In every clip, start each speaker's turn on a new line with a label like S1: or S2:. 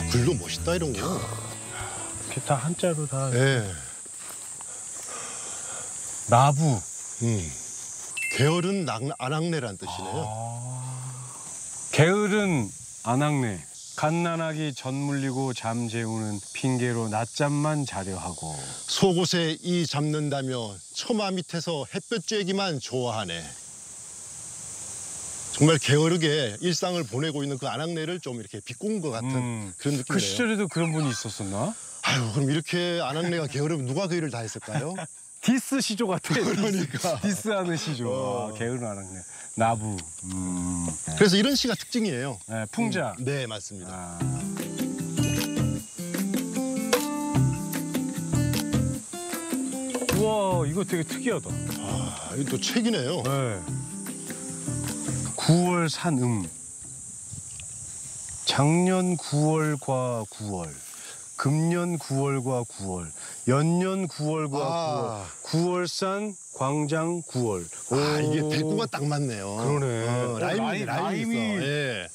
S1: 글도 멋있다 이런 거.
S2: 이렇게 다 한자로 다.
S1: 예.
S2: 나부.
S1: 게으른 안악내란 뜻이네요.
S2: 게으른 안악내. 갓난아기 젖 물리고 잠 재우는 핑계로 낮잠만 자려 하고.
S1: 속옷에 이 잡는다며 처마 밑에서 햇볕 쬐기만 좋아하네. 정말 게으르게 일상을 보내고 있는 그 안악내를 좀 이렇게 비꼰 것 같은 그런 느낌이에요.
S2: 그 시절에도 그런 분이 있었었나?
S1: 아유, 그럼 이렇게 안악내가 게으르면 누가 그 일을 다 했을까요?
S2: 디스 시조 같아요.
S1: 그러니까.
S2: 디스하는 시조. 게으른 안악내. 나부.
S1: 그래서 이런 시가 특징이에요.
S2: 네, 풍자.
S1: 네, 맞습니다.
S2: 우와, 이거 되게 특이하다.
S1: 이거 또 책이네요.
S2: 네. 9월 산음. 작년 9월과 9월. 금년 9월과 9월. 연년 9월과 9월. 9월산 광장 9월.
S1: 이게 대꾸가 딱 맞네요.
S2: 그러네.
S1: 라임이 있어. 예.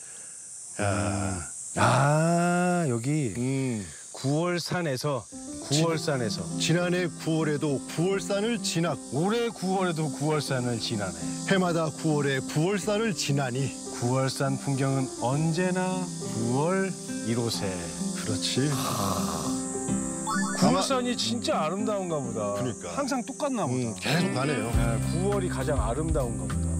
S2: 여기 9월산에서
S1: 지난해 9월에도 9월산을 지났고
S2: 올해 9월에도 9월산을 지나네.
S1: 해마다 9월에 9월산을 지나니
S2: 9월산 풍경은 언제나 9월 1호세.
S1: 그렇지.
S2: 9월산이 진짜 아름다운가 보다.
S1: 그러니까.
S2: 항상 똑같나 보다.
S1: 계속 가네요.
S2: 9월이 가장 아름다운가 보다.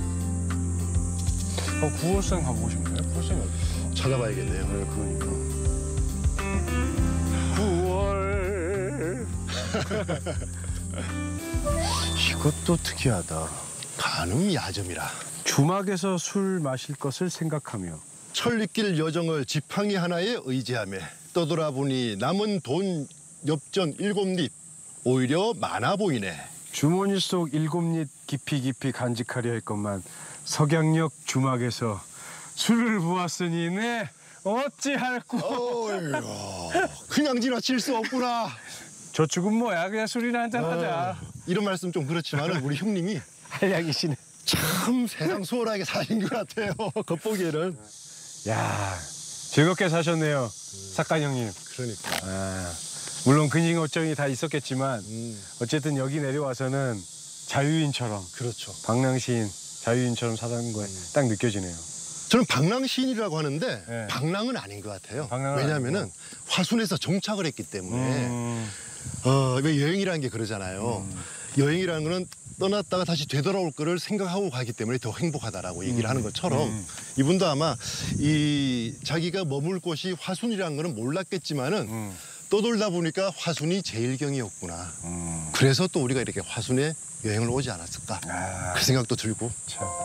S2: 9월산 가보고 싶네요. 9월산이 어디 있어?
S1: 찾아봐야겠네요.
S2: 네, 그러니까. 9월. 이것도 특이하다.
S1: 간음 야점이라.
S2: 주막에서 술 마실 것을 생각하며
S1: 천리길 여정을 지팡이 하나에 의지하며 떠돌아보니 남은 돈 엽전 7립 오히려 많아 보이네.
S2: 주머니 속 7립 깊이 간직하려 했건만 석양역 주막에서 술을 부었으니 네 어찌할꼬.
S1: 그냥 지나칠 수 없구나.
S2: 저축은 뭐야, 그냥 술이나 한잔 하자.
S1: 이런 말씀 좀 그렇지만 우리 형님이
S2: 한량이시네.
S1: 참 세상 수월하게 사신 것 같아요. 겉보기에는.
S2: 야, 즐겁게 사셨네요, 작가 형님.
S1: 그러니까.
S2: 물론 근심 걱정이 다 있었겠지만 어쨌든 여기 내려와서는 자유인처럼.
S1: 그렇죠.
S2: 방랑시인 자유인처럼 사는 거에 딱 느껴지네요.
S1: 저는 방랑시인이라고 하는데
S2: 네.
S1: 방랑은 아닌 것 같아요.
S2: 방랑은
S1: 왜냐하면은
S2: 아니고.
S1: 화순에서 정착을 했기 때문에 왜 여행이라는 게 그러잖아요. 여행이라는 거는 떠났다가 다시 되돌아올 거를 생각하고 가기 때문에 더 행복하다라고 얘기를 하는 것처럼 이분도 아마 이 자기가 머물 곳이 화순이라는 거는 몰랐겠지만은 떠돌다 보니까 화순이 제일경이었구나. 그래서 또 우리가 이렇게 화순에 여행을 오지 않았을까. 그 생각도 들고.
S2: 참.